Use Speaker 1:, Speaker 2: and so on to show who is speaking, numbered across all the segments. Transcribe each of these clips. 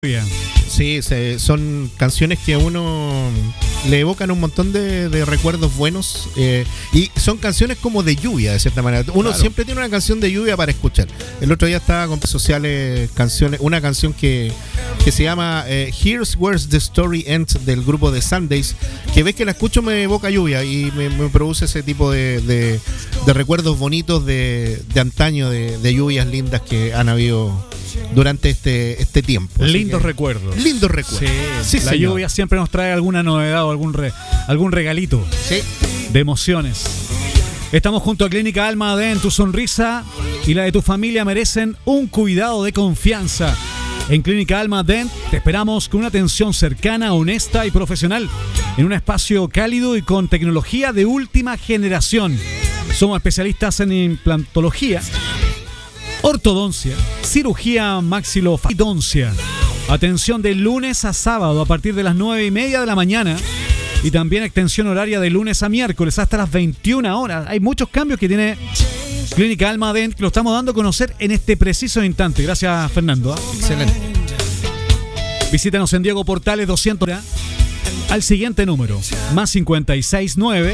Speaker 1: Sí, son canciones que a uno le evocan un montón de recuerdos buenos y son canciones como de lluvia, de cierta manera. Uno siempre tiene una canción de lluvia para escuchar. El otro día estaba con redes sociales una canción que se llama Here's Where the Story Ends, del grupo de Sundays, que ves que la escucho me evoca lluvia y me produce ese tipo de recuerdos bonitos de antaño, de lluvias lindas que han habido durante este tiempo.
Speaker 2: Lindos recuerdos.
Speaker 1: Lindos recuerdos.
Speaker 2: Sí, la
Speaker 1: señor.
Speaker 2: lluvia siempre nos trae alguna novedad o algún regalito de emociones. Estamos junto a Clínica Alma Dent. Tu sonrisa y la de tu familia merecen un cuidado de confianza. En Clínica Alma Dent te esperamos con una atención cercana, honesta y profesional, en un espacio cálido y con tecnología de última generación. Somos especialistas en implantología, ortodoncia, cirugía maxilofacial, atención de lunes a sábado a partir de las 9:30 de la mañana y también extensión horaria de lunes a miércoles hasta las 21 horas. Hay muchos cambios que tiene Clínica Alma Dent que lo estamos dando a conocer en este preciso instante. Gracias, Fernando.
Speaker 1: Excelente.
Speaker 2: Visítanos en Diego Portales 200 al siguiente número: más 569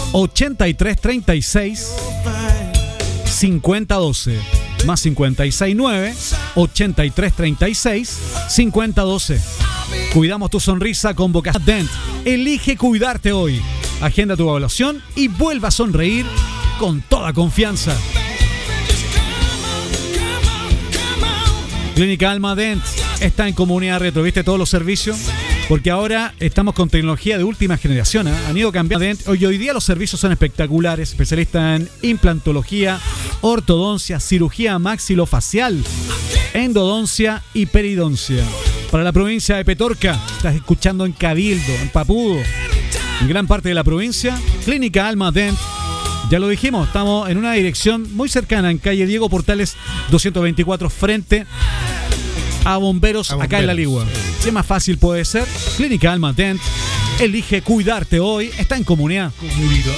Speaker 2: 8336 5012. Más 569 8336 5012. Cuidamos tu sonrisa con Boca Dent. Elige cuidarte hoy. Agenda tu evaluación y vuelva a sonreír con toda confianza. Clínica Alma Dent está en Comunidad Retro. ¿Viste todos los servicios? Porque ahora estamos con tecnología de última generación. Han ido cambiando. Hoy día los servicios son espectaculares. Especialistas en implantología, ortodoncia, cirugía maxilofacial, endodoncia y peridoncia. Para la provincia de Petorca, estás escuchando en Cabildo, en Papudo, en gran parte de la provincia. Clínica Alma Dent. Ya lo dijimos, estamos en una dirección muy cercana, en calle Diego Portales 224, frente a Bomberos, acá en La Ligua. ¿Qué más fácil puede ser? Clínica Alma Dent. Elige cuidarte hoy. Está en comunidad.
Speaker 3: Comunidad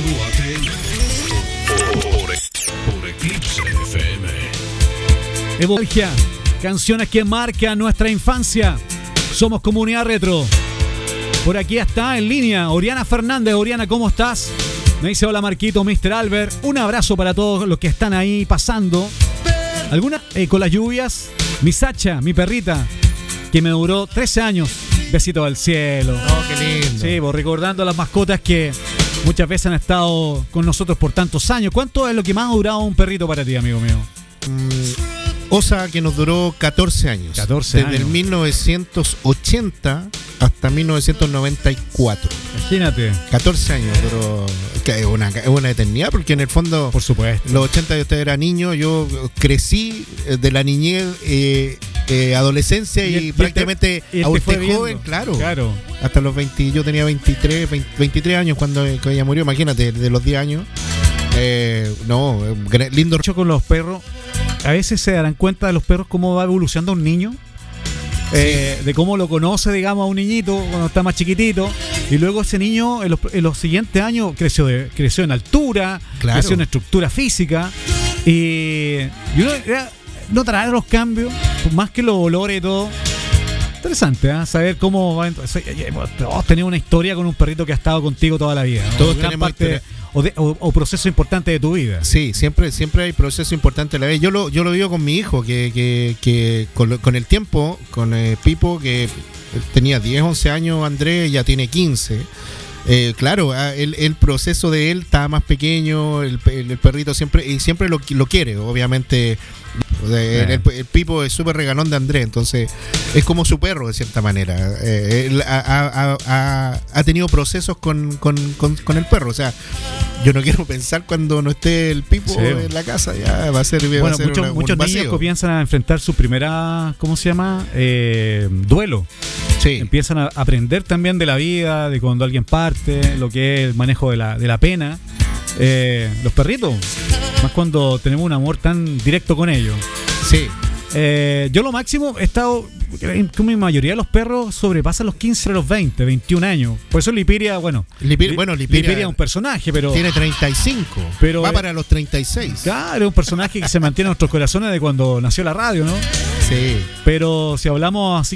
Speaker 3: Retro por Eclipse FM.
Speaker 2: Evolgia. Canciones que marcan nuestra infancia. Somos Comunidad Retro. Por aquí está en línea Oriana Fernández. Oriana, ¿cómo estás? Me dice hola Marquito, Mr. Albert. Un abrazo para todos los que están ahí pasando. ¿Alguna con las lluvias? Mi Sacha, mi perrita, que me duró 13 años. Besito al cielo.
Speaker 1: Oh, qué lindo.
Speaker 2: Sí, pues recordando a las mascotas que muchas veces han estado con nosotros por tantos años. ¿Cuánto es lo que más ha durado un perrito para ti, amigo mío?
Speaker 1: Osa, que nos duró 14 años.
Speaker 2: 14
Speaker 1: Desde
Speaker 2: años.
Speaker 1: el 1980 hasta 1994.
Speaker 2: Imagínate.
Speaker 1: 14 años, pero que es una eternidad, porque en el fondo,
Speaker 2: Por supuesto.
Speaker 1: los 80 de usted era niño, yo crecí de la niñez, adolescencia y prácticamente adultez joven, claro. Hasta los 20, yo tenía 23 años cuando ella murió, imagínate, de los 10 años. Lindo.
Speaker 2: Hecho con los perros, a veces se darán cuenta de los perros cómo va evolucionando un niño. De cómo lo conoce, digamos, a un niñito cuando está más chiquitito, y luego ese niño en los siguientes años creció en altura,
Speaker 1: Claro.
Speaker 2: creció en estructura física, y uno no trae los cambios, pues, más que los olores y todo. Interesante, ¿eh? Saber cómo va. Todos tenemos una historia con un perrito que ha estado contigo toda la vida, ¿no?
Speaker 1: Todos
Speaker 2: Gran
Speaker 1: tenemos
Speaker 2: parte o proceso importante de tu vida.
Speaker 1: Sí, siempre hay proceso importante a la vez. Yo lo vivo con mi hijo, que con el tiempo, con Pipo, que tenía 10, 11 años, Andrés ya tiene 15. Claro, el proceso de él estaba más pequeño, el perrito siempre lo quiere, obviamente. El Pipo es súper regalón de Andrés, entonces es como su perro de cierta manera. Él ha tenido procesos con el perro, o sea, yo no quiero pensar cuando no esté el Pipo en la casa, ya va a ser
Speaker 2: Bueno,
Speaker 1: un
Speaker 2: muchos niños
Speaker 1: vacío.
Speaker 2: comienzan a enfrentar su primera, ¿cómo se llama? Duelo.
Speaker 1: Sí.
Speaker 2: Empiezan a aprender también de la vida, de cuando alguien parte, lo que es el manejo de la pena. Los perritos, más cuando tenemos un amor tan directo con ellos.
Speaker 1: Sí.
Speaker 2: Yo lo máximo he estado como la mayoría de los perros sobrepasan los 15 a los 20, 21 años. Por eso Lipiria, Lipiria es un personaje, pero
Speaker 1: tiene 35,
Speaker 2: pero
Speaker 1: va para los 36.
Speaker 2: Claro, es un personaje que se mantiene en nuestros corazones de cuando nació la radio, ¿no?
Speaker 1: Sí.
Speaker 2: Pero si hablamos así